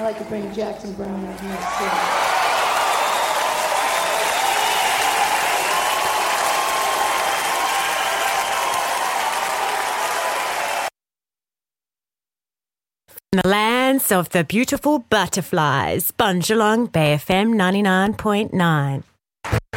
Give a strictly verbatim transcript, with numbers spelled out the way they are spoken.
like to bring Jackson Browne up next too. From the lands of the beautiful butterflies, Bunjalong Bay F M ninety-nine point nine.